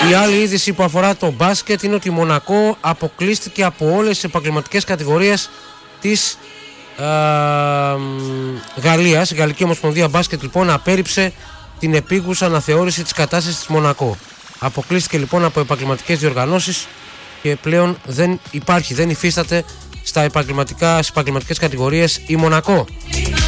Η άλλη είδηση που αφορά το μπάσκετ είναι ότι η Μονακό αποκλείστηκε από όλες τις επαγγελματικές κατηγορίες της Γαλλίας. Η Γαλλική Ομοσπονδία Μπάσκετ λοιπόν απέρριψε την επίγουσα αναθεώρηση της κατάστασης της Μονακό. Αποκλείστηκε λοιπόν από επαγγελματικές διοργανώσεις και πλέον δεν υφίσταται στις επαγγελματικές κατηγορίες η Μονακό.